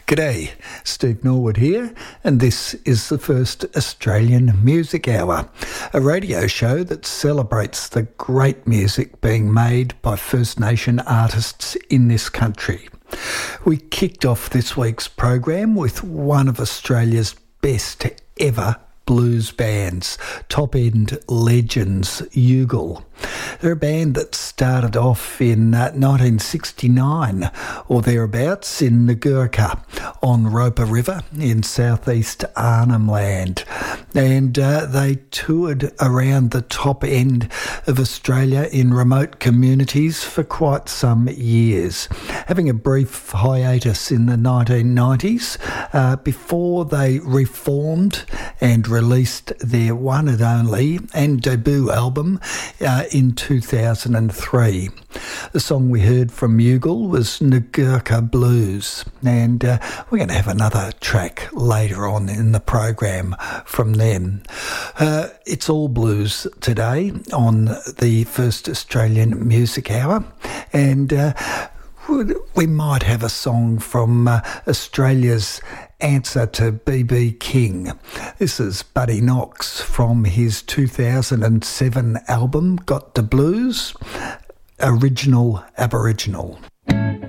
G'day, Steve Norwood here, and this is the first Australian Music Hour, a radio show that celebrates the great music being made by First Nation artists in this country. We kicked off this week's program with one of Australia's best ever blues bands, top-end legends, Youghal. They're a band that started off in 1969 or thereabouts in Ngurka on Roper River in southeast Arnhem Land, and they toured around the top end of Australia in remote communities for quite some years, having a brief hiatus in the 1990s before they reformed and released their one and only and debut album in 2003. The song we heard from Youghal was Ngurka Blues, and we're going to have another track later on in the program from them. It's all blues today on the first Australian Music Hour, and we might have a song from Australia's answer to B.B. King. This is Buddy Knox from his 2007 album, Got the Blues, Original Aboriginal.